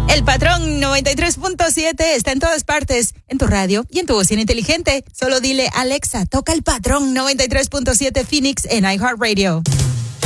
El Patrón 93.7 está en todas partes, en tu radio y en tu bocina inteligente. Solo dile, Alexa, toca El Patrón 93.7 Phoenix en iHeartRadio.